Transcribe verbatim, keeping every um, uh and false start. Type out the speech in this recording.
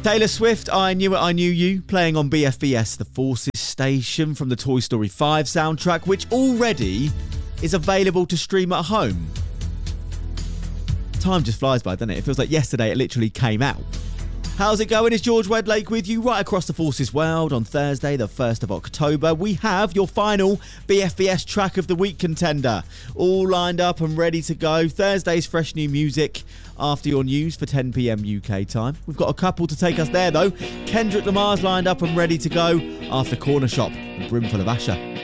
Taylor Swift, I Knew It, I Knew You, playing on B F B S, the Forces station from the Toy Story five soundtrack, which already is available to stream at home. Time just flies by, doesn't it? It feels like yesterday it literally came out. How's it going? It's George Wedlake with you right across the Forces world on Thursday, the first of October. We have your final B F B S track of the week contender all lined up and ready to go. Thursday's fresh new music after your news for ten p.m. U K time. We've got a couple to take us there though. Kendrick Lamar's lined up and ready to go after Corner Shop and Brimful of Asher.